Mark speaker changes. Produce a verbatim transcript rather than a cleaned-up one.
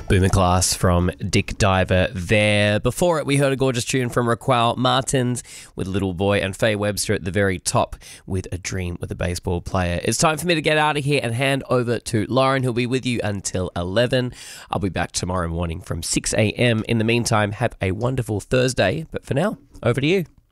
Speaker 1: Boomer Class from Dick Diver there. Before it, we heard a gorgeous tune from Raquel Martins with Little Boy and Faye Webster at the very top with A Dream with a Baseball Player. It's time for me to get out of here and hand over to Lauren, who'll be with you until eleven. I'll be back tomorrow morning from six a.m. In the meantime, have a wonderful Thursday. But for now, over to you.